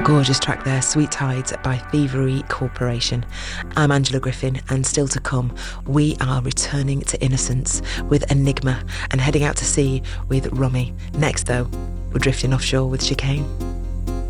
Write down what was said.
Gorgeous track there, Sweet Tides by Thievery Corporation. I'm Angela Griffin, and still to come, we are returning to innocence with Enigma and heading out to sea with Romy. Next though, we're drifting offshore with Chicane.